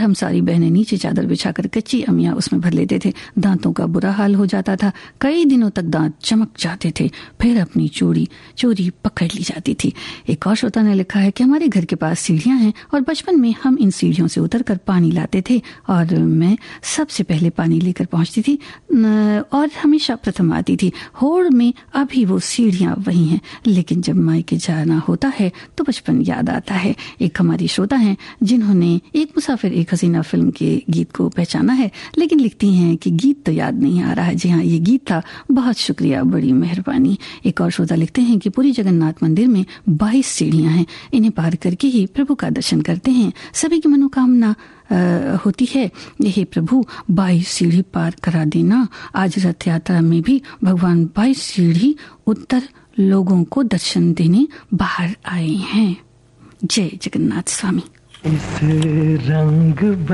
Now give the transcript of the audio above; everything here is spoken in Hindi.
हम सारी बहनें नीचे चादर बिछाकर कच्ची अमियाँ उसमें भर लेते थे। दांतों का बुरा हाल हो जाता था, कई दिनों तक दांत चमक जाते थे, फिर अपनी चोरी पकड़ ली जाती थी। एक और श्रोता ने लिखा है कि हमारे घर के पास सीढ़ियां हैं और बचपन में हम इन सीढ़ियों से उतरकर पानी लाते थे और मैं सबसे पहले पानी लेकर पहुंचती थी और हमेशा प्रथम आती थी। होड़ में अभी वो सीढ़ियां वही हैं, लेकिन जब मायके जाना होता है तो बचपन याद आता है। एक हमारी श्रोता हैं जिन्होंने एक मुसाफिर एक हसीना फिल्म के गीत को पहचाना है, लेकिन लिखती हैं कि गीत तो याद नहीं आ रहा है। जी हाँ, ये गीत था। बहुत शुक्रिया, बड़ी मेहरबानी। एक और श्रोता लिखते हैं कि पूरी जगन्नाथ मंदिर में 22 सीढ़ियां हैं, इन्हें पार करके ही प्रभु का दर्शन करते हैं। सभी की मनोकामना होती है, यही प्रभु 22 सीढ़ी पार करा देना। आज रथ यात्रा में भी भगवान 22 सीढ़ी उत्तर लोगों को दर्शन देने बाहर आए हैं। जय जगन्नाथ स्वामी। इस रंग